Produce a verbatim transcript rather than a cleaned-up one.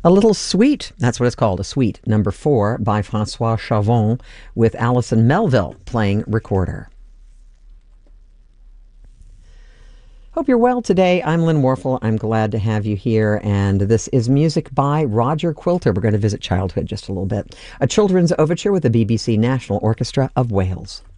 A Little Suite, that's what it's called, a suite, number four by Francois Chavon with Alison Melville playing recorder. Hope you're well today. I'm Lynn Warfel. I'm glad to have you here, and this is music by Roger Quilter. We're going to visit childhood just a little bit. A children's overture with the B B C National Orchestra of Wales.